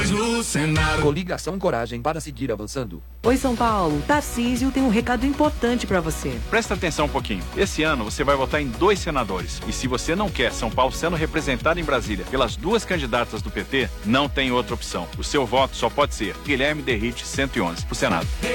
22 no Senado. Coligação Coragem para seguir avançando. Oi, São Paulo. Tarcísio tem um recado importante pra você. Presta atenção um pouquinho. Esse ano você vai votar em 2 senadores. E se você não quer São Paulo sendo representado em Brasília pelas 2 candidatas do PT, não tem outra opção. O seu voto só pode ser Guilherme Derrite 111 pro Senado.